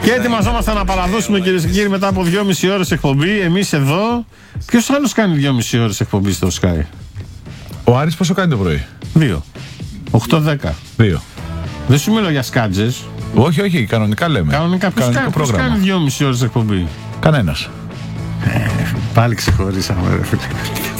Και ετοιμαζόμαστε να παραδώσουμε, κυρίες και κύριοι, μετά από 2,5 ώρες εκπομπή. Εμείς εδώ. Ποιος άλλος κάνει 2,5 ώρες εκπομπή στο Sky? Ο Άρης πόσο κάνει το πρωί? 2. 8-10. 2. Δεν σου μιλώ για σκάτζες. Όχι, όχι, κανονικά λέμε. Κανονικά. Ποιος κάνει 2,5 ώρες εκπομπή? Κανένας. Πάλι ξεχωρίσαμε, ρε φίλε.